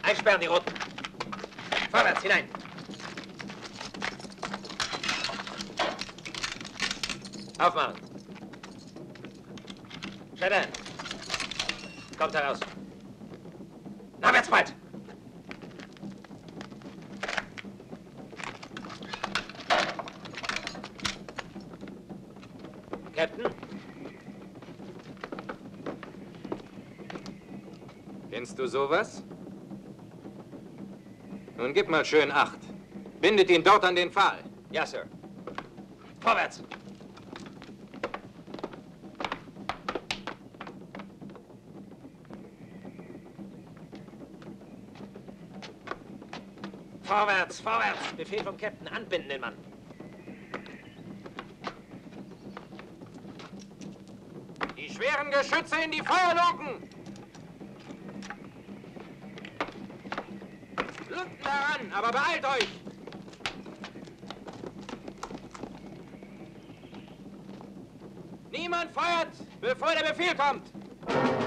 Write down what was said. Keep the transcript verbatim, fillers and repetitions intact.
Einsperren die Roten. Vorwärts, hinein. Aufmachen. Shanahan. Kommt heraus. Nachwärts bald. Captain? Kennst du sowas? Nun gib mal schön Acht. Bindet ihn dort an den Pfahl. Ja, Sir. Vorwärts. Vorwärts, vorwärts. Befehl vom Captain. Anbinden den Mann. Die schweren Geschütze in die Feuerluken! Lunten daran, aber beeilt euch! Niemand feuert, bevor der Befehl kommt!